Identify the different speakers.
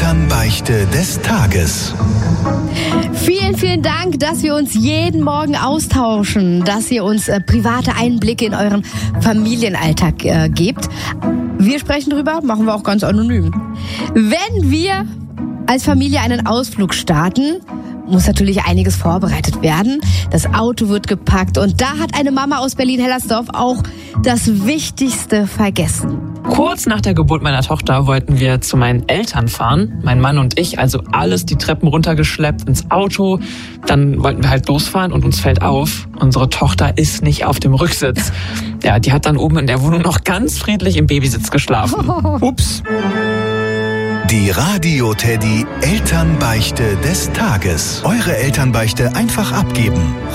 Speaker 1: Elternbeichte des Tages.
Speaker 2: Vielen, vielen Dank, dass wir uns jeden Morgen austauschen, dass ihr uns private Einblicke in euren Familienalltag gebt. Wir sprechen drüber, machen wir auch ganz anonym. Wenn wir als Familie einen Ausflug starten, muss natürlich einiges vorbereitet werden. Das Auto wird gepackt und da hat eine Mama aus Berlin-Hellersdorf auch das Wichtigste vergessen.
Speaker 3: Kurz nach der Geburt meiner Tochter wollten wir zu meinen Eltern fahren, mein Mann und ich, also alles die Treppen runtergeschleppt ins Auto. Dann wollten wir halt losfahren und uns fällt auf, unsere Tochter ist nicht auf dem Rücksitz. Ja, die hat dann oben in der Wohnung noch ganz friedlich im Babysitz geschlafen. Ups.
Speaker 1: Die Radio Teddy Elternbeichte des Tages. Eure Elternbeichte einfach abgeben.